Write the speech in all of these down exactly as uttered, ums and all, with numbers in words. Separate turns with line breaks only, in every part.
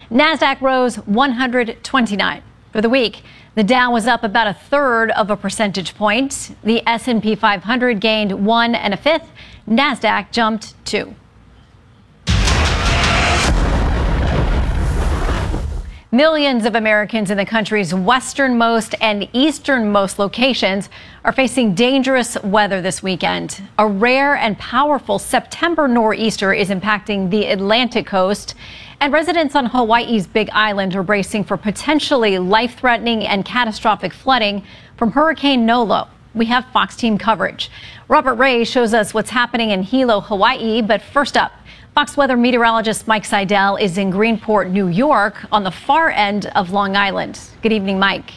NASDAQ rose one hundred twenty-nine. For the week, the Dow was up about a third of a percentage point. The S and P five hundred gained one and a fifth. NASDAQ jumped two. Millions of Americans in the country's westernmost and easternmost locations are facing dangerous weather this weekend. A rare and powerful September nor'easter is impacting the Atlantic coast, and residents on Hawaii's Big Island are bracing for potentially life-threatening and catastrophic flooding from Hurricane Nolo. We have Fox team coverage. Robert Ray shows us what's happening in Hilo, Hawaii, but first up, Fox weather meteorologist Mike Seidel is in Greenport, New York, on the far end of Long Island. Good evening, Mike.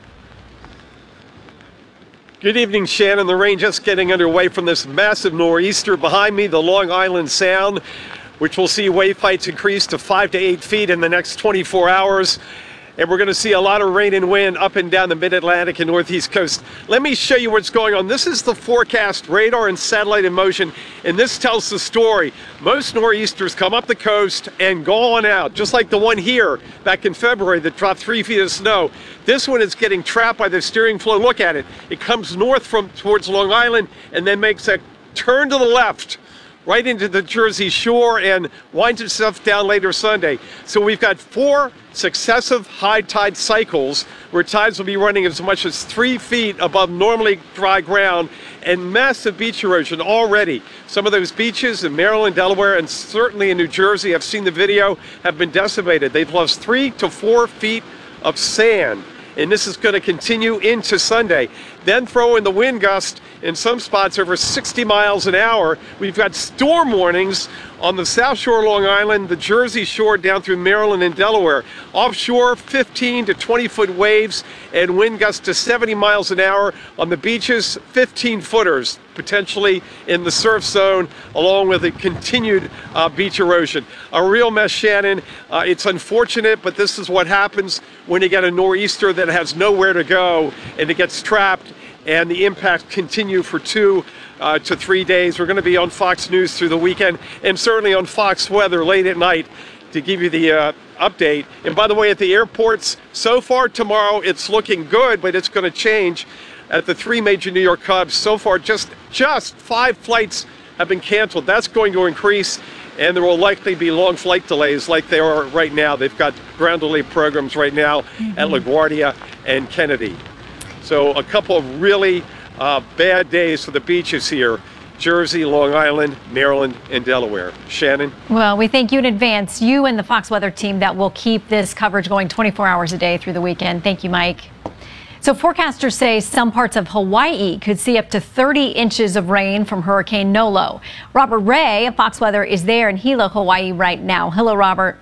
Good evening, Shannon. The rain just getting underway from this massive nor'easter. Behind me, the Long Island Sound, which will see wave heights increase to five to eight feet in the next twenty-four hours. And we're going to see a lot of rain and wind up and down the mid-Atlantic and northeast coast. Let me show you what's going on. This is the forecast, radar and satellite in motion, and this tells the story. Most nor'easters come up the coast and go on out, just like the one here back in February that dropped three feet of snow. This one is getting trapped by the steering flow. Look at it. It comes north from towards Long Island and then makes a turn to the left, right into the Jersey Shore, and winds itself down later Sunday. So we've got four successive high tide cycles where tides will be running as much as three feet above normally dry ground, and massive beach erosion already. Some of those beaches in Maryland, Delaware, and certainly in New Jersey, I've seen the video, have been decimated. They've lost three to four feet of sand. And this is going to continue into Sunday. Then throw in the wind gust in some spots over sixty miles an hour. We've got storm warnings on the South Shore of Long Island, the Jersey Shore down through Maryland and Delaware. Offshore, fifteen to twenty foot waves and wind gusts to seventy miles an hour. On the beaches, fifteen footers, potentially in the surf zone, along with a continued uh, beach erosion. A real mess, Shannon. Uh, it's unfortunate, but this is what happens when you get a nor'easter that has nowhere to go and it gets trapped, and the impacts continue for two uh, to three days. We're going to be on Fox News through the weekend, and certainly on Fox Weather late at night to give you the uh, update. And by the way, at the airports, so far tomorrow it's looking good, but it's going to change. At the three major New York hubs, so far just just five flights have been canceled. That's going to increase, and there will likely be long flight delays like there are right now. They've got ground delay programs right now mm-hmm. at LaGuardia and Kennedy. So a couple of really uh, bad days for the beaches here. Jersey, Long Island, Maryland, and Delaware. Shannon?
Well, we thank you in advance, you and the Fox Weather team that will keep this coverage going twenty-four hours a day through the weekend. Thank you, Mike. So forecasters say some parts of Hawaii could see up to thirty inches of rain from Hurricane Nolo. Robert Ray of Fox Weather is there in Hilo, Hawaii right now. Hello, Robert.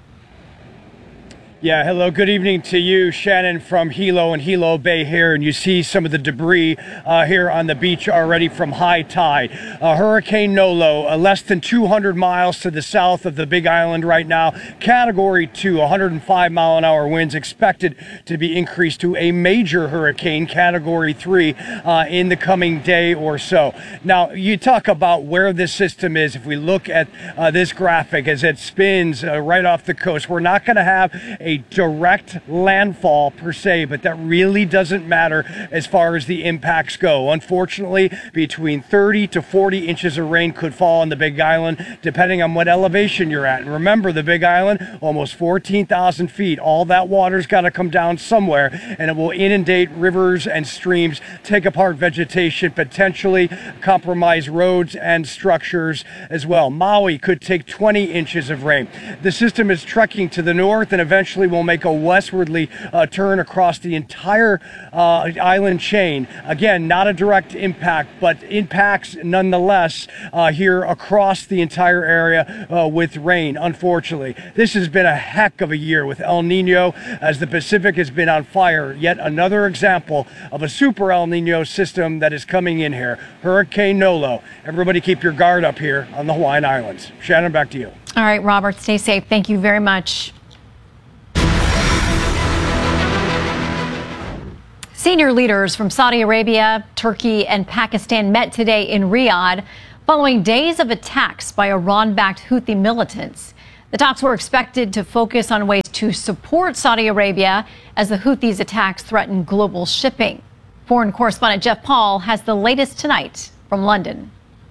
Yeah, hello, good evening to you, Shannon, from Hilo and Hilo Bay here, and you see some of the debris uh, here on the beach already from high tide. Uh, Hurricane Nolo, uh, less than two hundred miles to the south of the Big Island right now, category two, one hundred five mile an hour winds expected to be increased to a major hurricane, category three, uh, in the coming day or so. Now, you talk about where this system is. If we look at uh, this graphic as it spins uh, right off the coast, we're not going to have a A direct landfall per se, but that really doesn't matter as far as the impacts go. Unfortunately, between thirty to forty inches of rain could fall on the Big Island, depending on what elevation you're at. And remember, the Big Island, almost fourteen thousand feet. All that water's got to come down somewhere, and it will inundate rivers and streams, take apart vegetation, potentially compromise roads and structures as well. Maui could take twenty inches of rain. The system is trekking to the north and eventually will make a westwardly uh, turn across the entire uh, island chain. Again, not a direct impact, but impacts nonetheless uh, here across the entire area uh, with rain, unfortunately. This has been a heck of a year with El Nino as the Pacific has been on fire. Yet another example of a super El Nino system that is coming in here. Hurricane Nolo. Everybody keep your guard up here on the Hawaiian Islands. Shannon, back to you.
All right, Robert, stay safe. Thank you very much. Senior leaders from Saudi Arabia, Turkey, and Pakistan met today in Riyadh following days of attacks by Iran-backed Houthi militants. The talks were expected to focus on ways to support Saudi Arabia as the Houthis' attacks threaten global shipping. Foreign correspondent Jeff Paul has the latest tonight from London.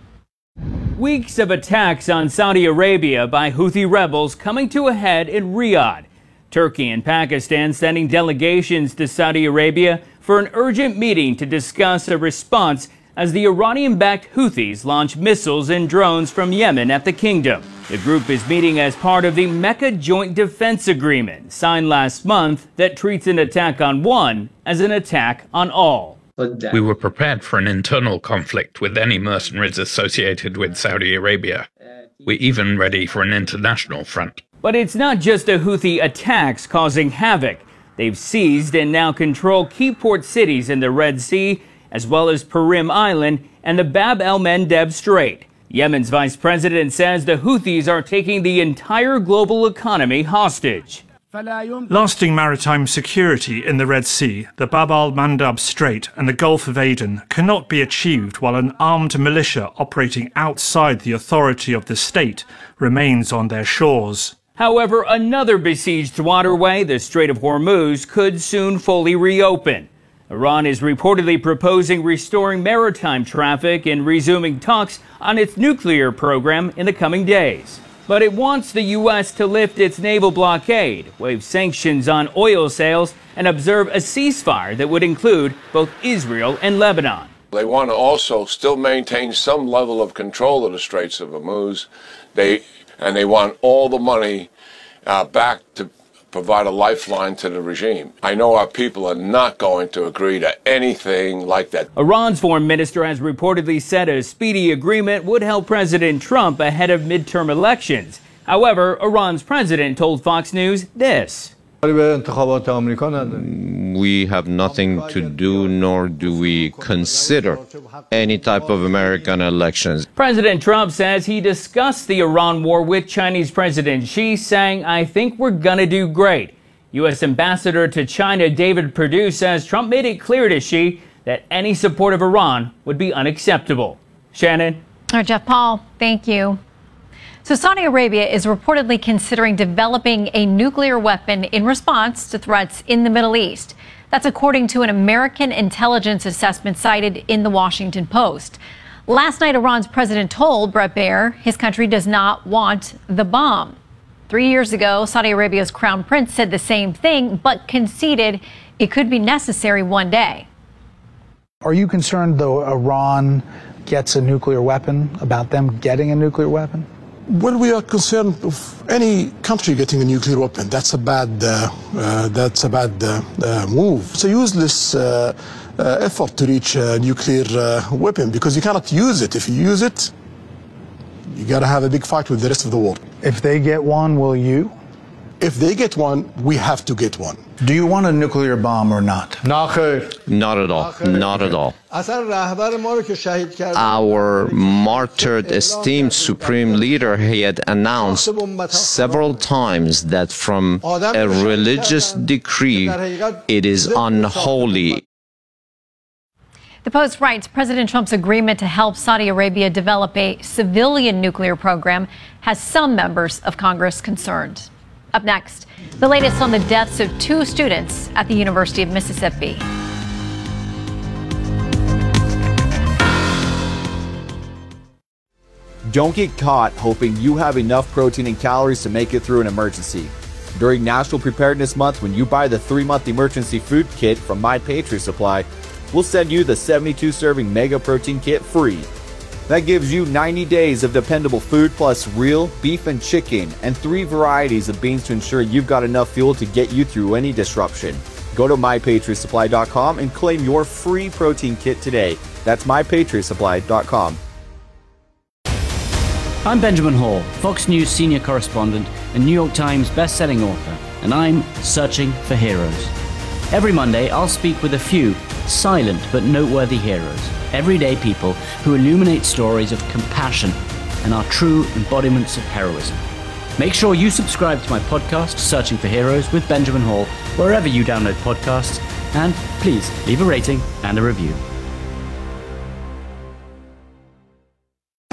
Weeks of attacks on Saudi Arabia by Houthi rebels coming to a head in Riyadh. Turkey and Pakistan sending delegations to Saudi Arabia for an urgent meeting to discuss a response as the Iranian-backed Houthis launch missiles and drones from Yemen at the kingdom. The group is meeting as part of the Mecca Joint Defense Agreement, signed last month, that treats an attack on one as an attack on all.
We were prepared for an internal conflict with any mercenaries associated with Saudi Arabia. We're even ready for an international front.
But it's not just the Houthi attacks causing havoc. They've seized and now control key port cities in the Red Sea, as well as Purim Island and the Bab el-Mandeb Strait. Yemen's vice president says the Houthis are taking the entire global economy hostage.
Lasting maritime security in the Red Sea, the Bab el-Mandeb Strait and the Gulf of Aden cannot be achieved while an armed militia operating outside the authority of the state remains on their shores.
However, another besieged waterway, the Strait of Hormuz, could soon fully reopen. Iran is reportedly proposing restoring maritime traffic and resuming talks on its nuclear program in the coming days. But it wants the U S to lift its naval blockade, waive sanctions on oil sales, and observe a ceasefire that would include both Israel and Lebanon.
They want to also still maintain some level of control of the Straits of Hormuz. They, and they want all the money uh, back to provide a lifeline to the regime. I know our people are not going to agree to anything like that.
Iran's foreign minister has reportedly said a speedy agreement would help President Trump ahead of midterm elections. However, Iran's president told Fox News this.
We have nothing to do, nor do we consider any type of American elections.
President Trump says he discussed the Iran war with Chinese President Xi, saying, "I think we're gonna do great." U S Ambassador to China David Perdue says Trump made it clear to Xi that any support of Iran would be unacceptable. Shannon?
All right, Jeff Paul, thank you. So Saudi Arabia is reportedly considering developing a nuclear weapon in response to threats in the Middle East. That's according to an American intelligence assessment cited in the Washington Post. Last night, Iran's president told Bret Baier his country does not want the bomb. Three years ago, Saudi Arabia's crown prince said the same thing, but conceded it could be necessary one day.
Are you concerned, though, Iran gets a nuclear weapon, about them getting a nuclear weapon?
Well, we are concerned of any country getting a nuclear weapon. That's a bad, uh, uh, that's a bad uh, uh, move. It's a useless uh, uh, effort to reach a nuclear uh, weapon because you cannot use it. If you use it, you got to have a big fight with the rest of the world.
If they get one, will you?
If they get one, we have to get one.
Do you want a nuclear bomb or not?
Not at all. Not at all. Our martyred, esteemed supreme leader, he had announced several times that from a religious decree, it is unholy.
The Post writes President Trump's agreement to help Saudi Arabia develop a civilian nuclear program has some members of Congress concerned. Up next, the latest on the deaths of two students at the University of Mississippi.
Don't get caught hoping you have enough protein and calories to make it through an emergency. During National Preparedness Month, when you buy the three-month emergency food kit from My Patriot Supply, we'll send you the seventy-two serving Mega Protein Kit free. That gives you ninety days of dependable food plus real beef and chicken and three varieties of beans to ensure you've got enough fuel to get you through any disruption. Go to my patriot supply dot com and claim your free protein kit today. That's my patriot supply dot com.
I'm Benjamin Hall, Fox News senior correspondent and New York Times best-selling author, and I'm searching for heroes. Every Monday, I'll speak with a few silent but noteworthy heroes, everyday people who illuminate stories of compassion and are true embodiments of heroism. Make sure you subscribe to my podcast, Searching for Heroes with Benjamin Hall, wherever you download podcasts, and please leave a rating and a review.
Fox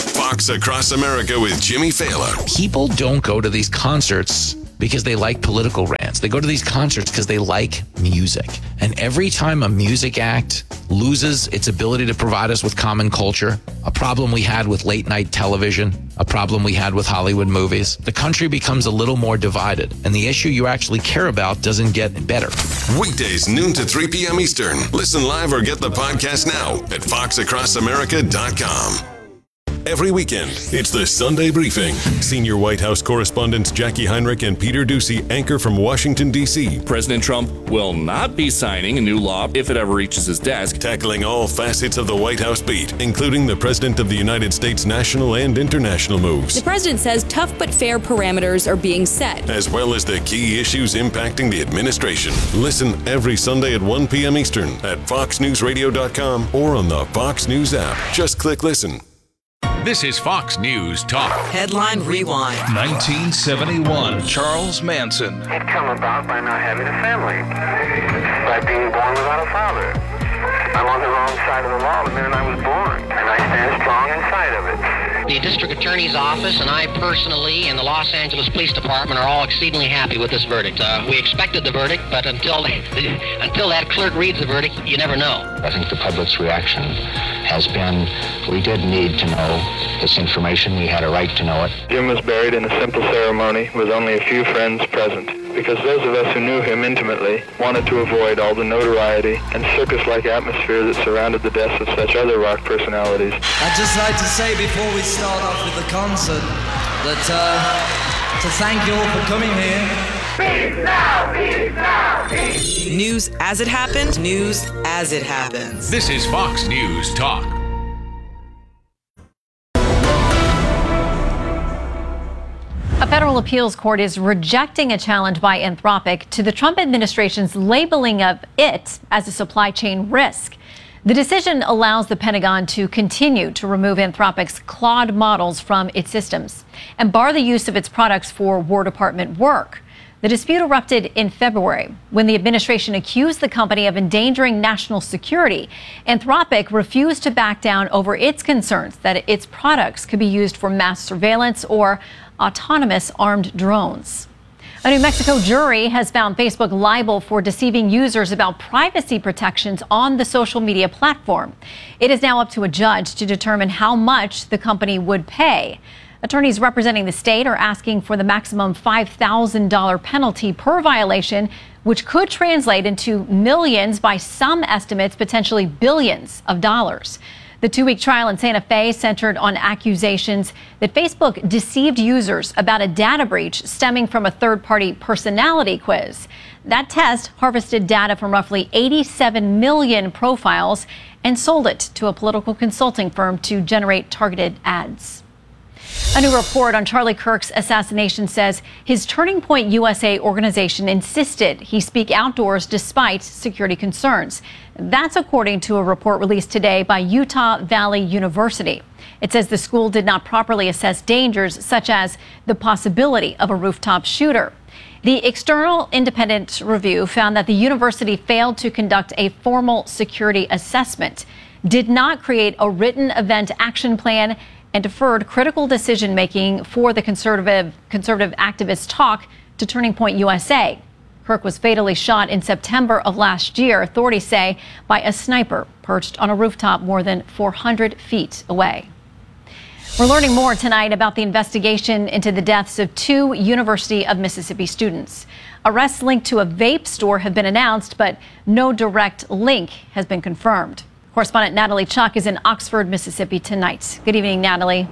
Fox Across America with Jimmy Fallon.
People don't go to these concerts because they like political rants. They go to these concerts because they like music. And every time a music act loses its ability to provide us with common culture, a problem we had with late night television, a problem we had with Hollywood movies, the country becomes a little more divided, and the issue you actually care about doesn't get better.
Weekdays, noon to three p.m. Eastern. Listen live or get the podcast now at fox across america dot com. Every weekend, it's the Sunday Briefing. Senior White House correspondents Jackie Heinrich and Peter Doocy anchor from Washington, D C
President Trump will not be signing a new law if it ever reaches his desk.
Tackling all facets of the White House beat, including the President of the United States' national and international moves.
The president says tough but fair parameters are being set,
as well as the key issues impacting the administration. Listen every Sunday at one p.m. Eastern at fox news radio dot com or on the Fox News app. Just click listen.
This is Fox News Talk.
Headline Rewind.
nineteen seventy-one. Charles Manson.
It come about by not having a family, by being born without a father. I'm on the wrong side of the law the minute I was born, and I stand strong inside of it.
The district attorney's office and I personally and the Los Angeles Police Department are all exceedingly happy with this verdict. Uh, we expected the verdict, but until the, until that clerk reads the verdict, you never know.
I think the public's reaction has been, we did need to know this information. We had a right to know it.
Jim was buried in a simple ceremony with only a few friends present, because those of us who knew him intimately wanted to avoid all the notoriety and circus-like atmosphere that surrounded the deaths of such other rock personalities.
I'd just like to say before we start off with the concert that uh, to thank you all for coming here.
Peace now, peace now, peace. News as it happened, news as it happens.
This is Fox News Talk.
A federal appeals court is rejecting a challenge by Anthropic to the Trump administration's labeling of it as a supply chain risk. The decision allows the Pentagon to continue to remove Anthropic's Claude models from its systems and bar the use of its products for War Department work. The dispute erupted in February when the administration accused the company of endangering national security. Anthropic refused to back down over its concerns that its products could be used for mass surveillance or autonomous armed drones. A New Mexico jury has found Facebook liable for deceiving users about privacy protections on the social media platform. It is now up to a judge to determine how much the company would pay. Attorneys representing the state are asking for the maximum five thousand dollars penalty per violation, which could translate into millions, by some estimates, potentially billions of dollars. The two-week trial in Santa Fe centered on accusations that Facebook deceived users about a data breach stemming from a third-party personality quiz. That test harvested data from roughly eighty-seven million profiles and sold it to a political consulting firm to generate targeted ads. A new report on Charlie Kirk's assassination says his Turning Point U S A organization insisted he speak outdoors despite security concerns. That's according to a report released today by Utah Valley University. It says the school did not properly assess dangers such as the possibility of a rooftop shooter. The external independent review found that the university failed to conduct a formal security assessment, did not create a written event action plan, and deferred critical decision-making for the conservative conservative activists' talk to Turning Point U S A. Kirk was fatally shot in September of last year, authorities say, by a sniper perched on a rooftop more than four hundred feet away. We're learning more tonight about the investigation into the deaths of two University of Mississippi students. Arrests linked to a vape store have been announced, but no direct link has been confirmed. Correspondent Natalie Chuck is in Oxford, Mississippi tonight. Good evening, Natalie.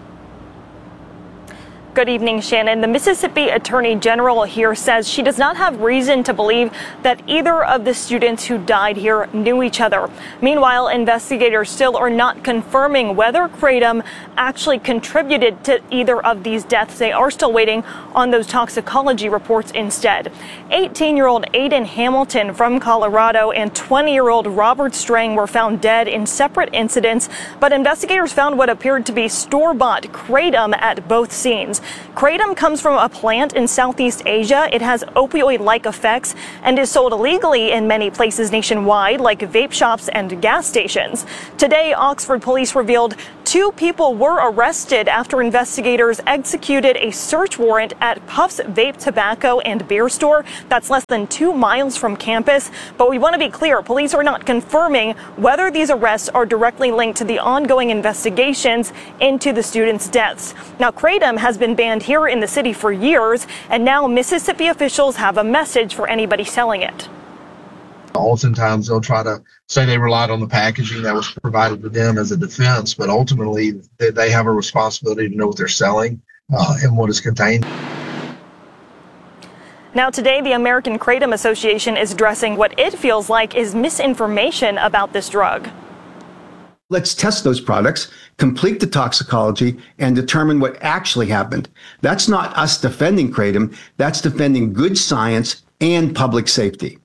Good evening, Shannon. The Mississippi Attorney General here says she does not have reason to believe that either of the students who died here knew each other. Meanwhile, investigators still are not confirming whether Kratom actually contributed to either of these deaths. They are still waiting on those toxicology reports instead. eighteen-year-old Aiden Hamilton from Colorado and twenty-year-old Robert Strang were found dead in separate incidents, but investigators found what appeared to be store-bought Kratom at both scenes. Kratom comes from a plant in Southeast Asia. It has opioid-like effects and is sold illegally in many places nationwide, like vape shops and gas stations. Today, Oxford police revealed two Two people were arrested after investigators executed a search warrant at Puff's Vape, Tobacco, and Beer store. That's less than two miles from campus. But we want to be clear, police are not confirming whether these arrests are directly linked to the ongoing investigations into the students' deaths. Now, Kratom has been banned here in the city for years, and now Mississippi officials have a message for anybody selling it.
Oftentimes they'll try to say they relied on the packaging that was provided to them as a defense, but ultimately they have a responsibility to know what they're selling uh, and what is contained.
Now today, the American Kratom Association is addressing what it feels like is misinformation about this drug.
Let's test those products, complete the toxicology, and determine what actually happened. That's not us defending Kratom, that's defending good science and public safety.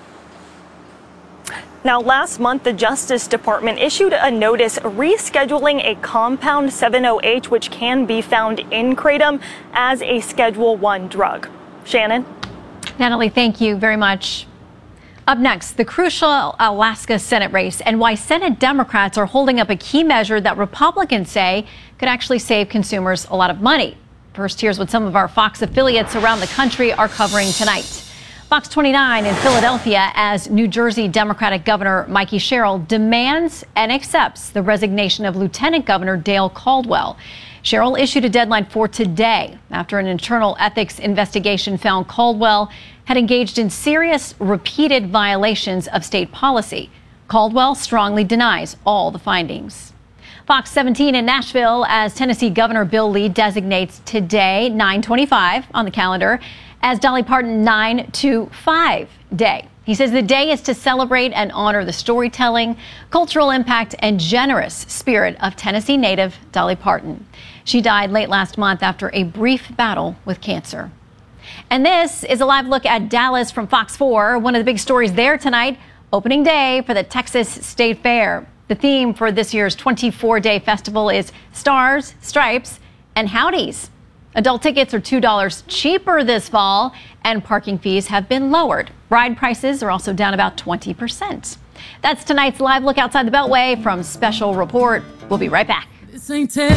Now, last month, the Justice Department issued a notice rescheduling a compound seven oh H, which can be found in Kratom, as a Schedule one drug. Shannon?
Natalie, thank you very much. Up next, the crucial Alaska Senate race and why Senate Democrats are holding up a key measure that Republicans say could actually save consumers a lot of money. First, here's what some of our Fox affiliates around the country are covering tonight. Fox twenty-nine in Philadelphia, as New Jersey Democratic Governor Mikey Sherrill demands and accepts the resignation of Lieutenant Governor Dale Caldwell. Sherrill issued a deadline for today after an internal ethics investigation found Caldwell had engaged in serious, repeated violations of state policy. Caldwell strongly denies all the findings. Fox seventeen in Nashville, as Tennessee Governor Bill Lee designates today, nine twenty-five on the calendar, as Dolly Parton nine two five Day. He says the day is to celebrate and honor the storytelling, cultural impact, and generous spirit of Tennessee native Dolly Parton. She died late last month after a brief battle with cancer. And this is a live look at Dallas from Fox four. One of the big stories there tonight, opening day for the Texas State Fair. The theme for this year's twenty-four day festival is Stars, Stripes, and Howdies. Adult tickets are two dollars cheaper this fall, and parking fees have been lowered. Ride prices are also down about twenty percent. That's tonight's live look outside the Beltway from Special Report. We'll be right back.